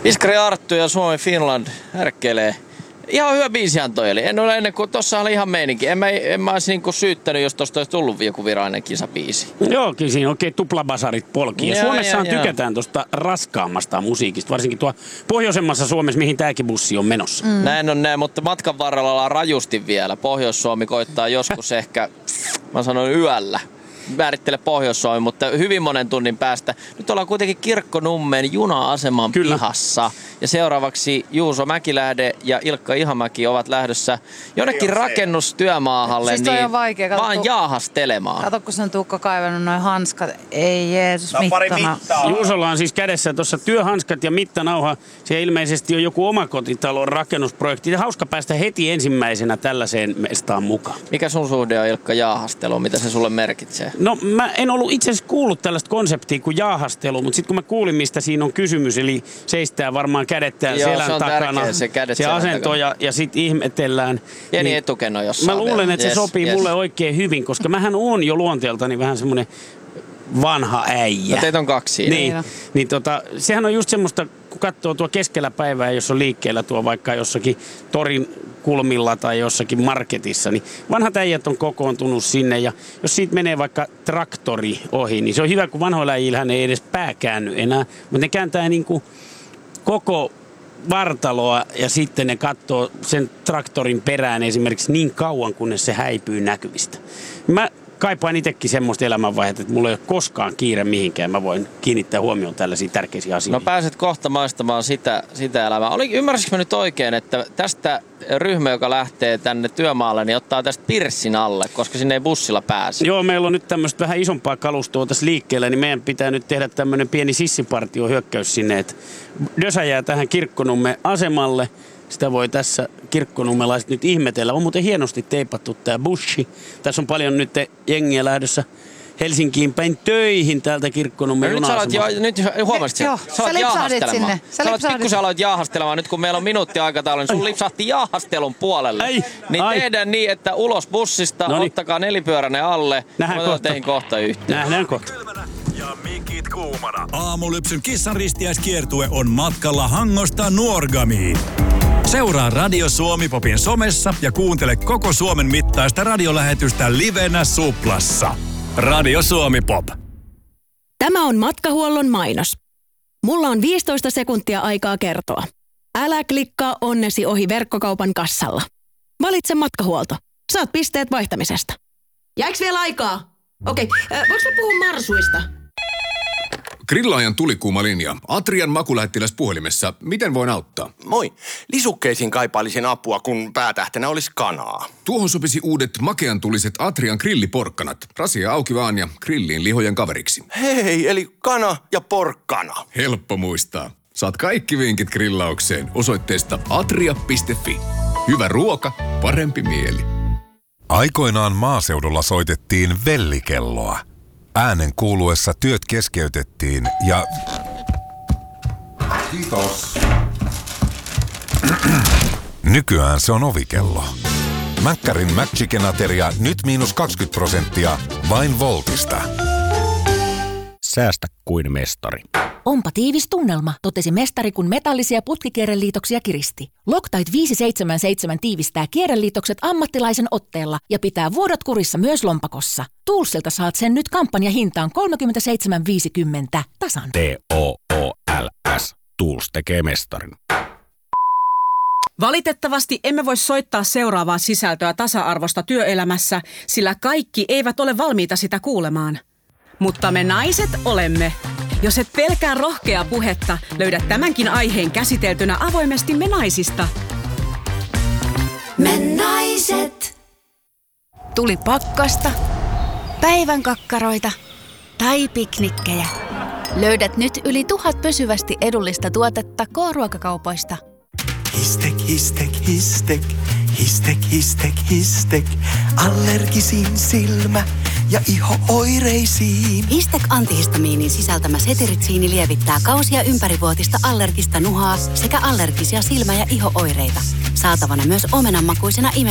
Viskari Arttu ja Suomi Finland härkkelee. Ihan hyvä biisihän toi oli. En ole ennen kuin tossa oli ihan meininki. En mä olisi niinku syyttänyt, jos tosta olisi tullut joku virallinen kisabiisi. Joo, kyllä siinä oikein tuplabasarit polki. Ja Suomessahan tykätään tosta raskaammasta musiikista, varsinkin tuo pohjoisemmassa Suomessa, mihin tääkin bussi on menossa. Näin on näin, mutta matkan varrella ollaan rajusti vielä. Pohjois-Suomi koittaa joskus ehkä, mä sanon yöllä. Määrittele Pohjois-Suomi, mutta hyvin monen tunnin päästä. Nyt ollaan kuitenkin Kirkkonummen juna-aseman pihassa. Ja seuraavaksi Juuso Mäkilähde ja Ilkka Ihamäki ovat lähdössä jonnekin rakennustyömaahalle, siis niin vaikea, vaan jaahastelemaan. Kato, kun se on Tuukka kaivannut noin hanskat. Ei Jeesus, mittana. Juusolla on siis kädessä tuossa työhanskat ja mittanauha. Se ilmeisesti on joku omakotitalon rakennusprojekti. Hauska päästä heti ensimmäisenä tällaiseen mestaan mukaan. Mikä sun suhde on, Ilkka, jaahasteluun? Mitä se sulle merkitsee? No mä en ollut itse asiassa kuullut tällaista konseptia kuin jaahastelu, mutta sitten kun mä kuulin, mistä siinä on kysymys, eli seistää varmaan kädettään selän takana, se asento ja sitten ihmetellään. Pieni etukenno jossain. Mä luulen, että se sopii mulle oikein hyvin, koska mähän on jo luonteeltani vähän semmoinen vanha äijä. No teitä on kaksi siinä. Niin sehän on just semmoista, kun katsoo tuo keskellä päivää, jos on liikkeellä tuo vaikka jossakin torin kulmilla tai jossakin marketissa, niin vanhat äijät on kokoontunut sinne ja jos siitä menee vaikka traktori ohi, niin se on hyvä, kun vanhoilla äijillähän ei edes pää käänny enää, mutta ne kääntää niin kuin koko vartaloa ja sitten ne katsoo sen traktorin perään esimerkiksi niin kauan, kunnes se häipyy näkyvistä. Mä kaipaan itsekin semmoista elämänvaihetta, että mulla ei ole koskaan kiire mihinkään. Mä voin kiinnittää huomioon tällaisiin tärkeisiin asioihin. No pääset kohta maistamaan sitä elämää. Ymmärsikö mä nyt oikein, että tästä ryhmä, joka lähtee tänne työmaalle, niin ottaa tästä pirssin alle, koska sinne ei bussilla pääse? Joo, meillä on nyt tämmöistä vähän isompaa kalustoa tässä liikkeellä, niin meidän pitää nyt tehdä tämmöinen pieni sissipartio hyökkäys sinne, että Dösä jää tähän Kirkkonummen asemalle. Sitä voi tässä kirkkonummelaiset nyt ihmetellä. On muuten hienosti teipattu tää bussi. Tässä on paljon nyt jengiä lähdössä Helsinkiin päin töihin täältä Kirkkonummen juna-asemalta. Nyt huomasit sen. Sä olet jaahastelemaan. Pikkusen aloit jaahastelemaan. Nyt kun meillä on minuutti aikataulu, niin sun lipsahti jaahastelun puolelle. Tehdään niin, että ulos bussista, ottakaa nelipyöräinen alle. Nähdään kohta. Teihin kohta yhteen. Nähdään kohta. Ja mikit kuumana. Aamulypsyn kissanristiäiskiertue on matkalla Hangosta Nuorgamiin. Seuraa Radio Suomi Popin somessa ja kuuntele koko Suomen mittaista radiolähetystä livenä Suplassa. Radio Suomi Pop. Tämä on matkahuollon mainos. Mulla on 15 sekuntia aikaa kertoa. Älä klikkaa onnesi ohi verkkokaupan kassalla. Valitse matkahuolto. Saat pisteet vaihtamisesta. Jääks vielä aikaa? Okei, voinko mä puhua marsuista? Grillaajan tulikuuma linja. Atrian makulähettiläs puhelimessa. Miten voin auttaa? Moi. Lisukkeisiin kaipailisin apua, kun päätähtenä olisi kanaa. Tuohon sopisi uudet makeantuliset Atrian grilliporkkanat. Rasia auki vaan ja grilliin lihojen kaveriksi. Hei, eli kana ja porkkana. Helppo muistaa. Saat kaikki vinkit grillaukseen osoitteesta atria.fi. Hyvä ruoka, parempi mieli. Aikoinaan maaseudulla soitettiin vellikelloa. Äänen kuuluessa työt keskeytettiin ja... Kiitos. Nykyään se on ovikello. Mäkkärin McChicken-ateria nyt -20% vain Voltista. Säästä kuin mestari. Onpa tiivis tunnelma, totesi mestari, kun metallisia putkikierreliitoksia kiristi. Loctite 577 tiivistää kierreliitokset ammattilaisen otteella ja pitää vuodot kurissa myös lompakossa. Toolsilta saat sen nyt kampanjahintaan 37,50 tasan. TOOLS. Tools tekee mestarin. Valitettavasti emme voi soittaa seuraavaa sisältöä tasa-arvosta työelämässä, sillä kaikki eivät ole valmiita sitä kuulemaan. Mutta me naiset olemme. Jos et pelkää rohkeaa puhetta, löydät tämänkin aiheen käsiteltynä avoimesti Me naisista. Me naiset. Tuli pakkasta, päivän kakkaroita tai piknikkejä. Löydät nyt yli 1000 pysyvästi edullista tuotetta K-ruokakaupoista. Histek, histek, histek. Histek, histek, histek. Allergisin silmä ja iho-oireisiin. Histek antihistamiinin sisältämä seteritsiini lievittää kausia ympärivuotista allergista nuhaa sekä allergisia silmä- ja iho-oireita. Saatavana myös omenanmakuisena